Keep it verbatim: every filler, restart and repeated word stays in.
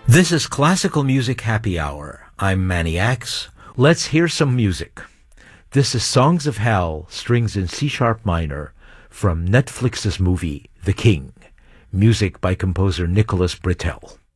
This is Classical Music Happy Hour. I'm Manny Axe. Let's hear some music. This is Songs of Hell, strings in C-sharp minor, from Netflix's movie The King. Music by composer Nicholas Britell.